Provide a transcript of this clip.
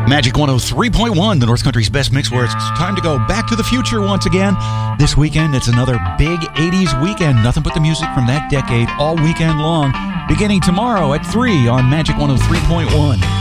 Magic 103.1, the North Country's best mix, where it's time to go back to the future once again. This weekend, it's another big 80s weekend. Nothing but the music from that decade all weekend long, beginning tomorrow at 3 on Magic 103.1.